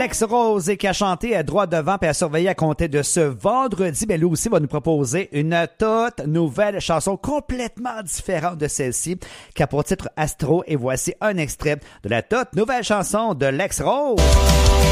Lex Rose qui a chanté à droit devant et à surveiller à compter de ce vendredi. Mais lui aussi va nous proposer une toute nouvelle chanson complètement différente de celle-ci qui a pour titre Astro. Et voici un extrait de la toute nouvelle chanson de Lex Rose.